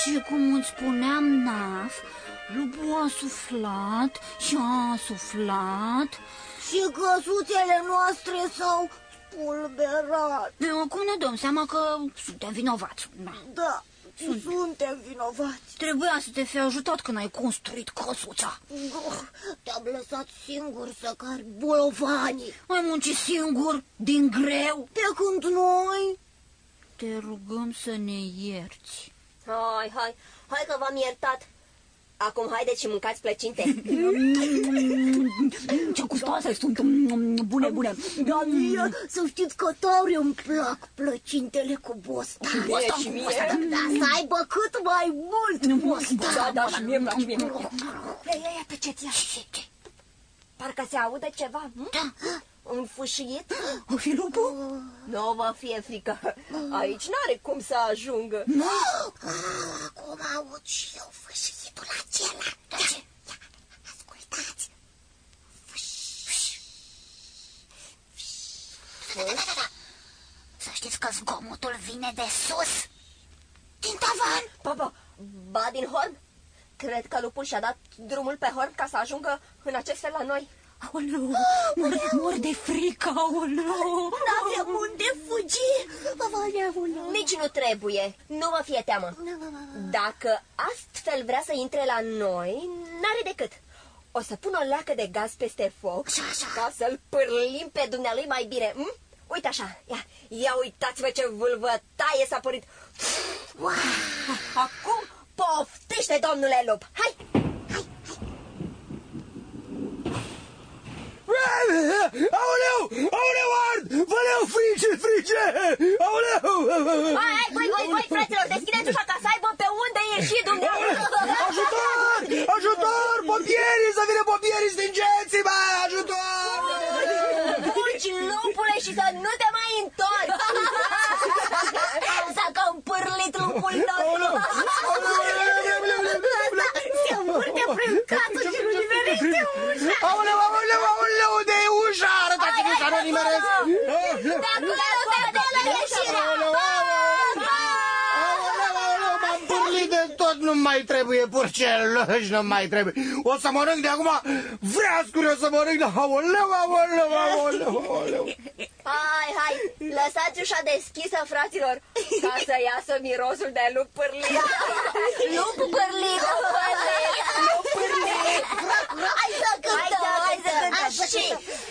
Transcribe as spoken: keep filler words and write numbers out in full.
Și cum îți spuneam, Naf, lupul a suflat și a suflat. Și căsuțele noastre s-au spulberat. Acum ne dăm seama că suntem vinovați. Da, da Sunt. suntem vinovați. Trebuia să te fi ajutat când ai construit căsuța. Te-am lăsat singur să cari bolovanii. Ai muncit singur, din greu. Pe când noi... Te rugăm să ne ierți. Hai, hai, hai că v-am iertat. Acum haideți și mâncați plăcinte. Ce gustoase sunt, bune, bune. Da, mie, să știți că tare îmi plac plăcintele cu bostan. Și mie, și mie. Da, să aibă cât mai mult bostan. Da, da, și mie, și mie. Ia, ia, ia, tăceți, ia. Parcă se aude ceva. Da. Un fâșiet? O fi lupul? Nu vă fie frică. Aici n-are cum să ajungă. Acum aud și eu fâșietul acela. Da, ce? Ia, ascultați. Să știți că zgomotul vine de sus. Din tavan. Ba, ba, ba din horn. Cred că lupul și-a dat drumul pe horn ca să ajungă în acest fel la noi. Aoleu, mor, mor de frică, aoleu. N-avem unde fugi. Nici nu trebuie, nu vă fie teamă. Dacă astfel vrea să intre la noi, n-are decât. O să pun o leacă de gaz peste foc ca să-l pârlim pe dumnealui mai bine. Hm? Uite așa, ia, ia uitați-vă ce vâlvă taie s-a părit. Acum poftește, domnule lup. Hai! Aoleu! Aoleu, ard! Văleu, frice, frice! Aoleu! Hai, hai, voi, voi, voi, fraților, deschideți ușa ca să aibă pe unde ieși dumneavoastră! Ajutor! Ajutor! Pompierii! Să vină pompierii, stingeți-mă! Ajutor! Fugi, lupule, și să nu te mai întorci! S-a cam pârlit lupul nostru! Se învârte prin casă și nu nimerește ușa! Aoleu, aoleu, aoleu, unde e ușa? Arătați-mi ușa, nu nimeresc! De acolo, de acolo, ieșirea! M-am pârlit de tot, nu mai trebuie purceloși, nu mai trebuie. O să mănânc de acum vreascuri, o să mănânc de... Aoleu, aoleu, aoleu, aoleu. Hai, hai, lăsați ușa deschisă, fraților, ca să iasă mirosul de lup pârlit. Lup pârlit, lup pârlit, lup pârlit. Hai să cântăm, hai să cântăm. Și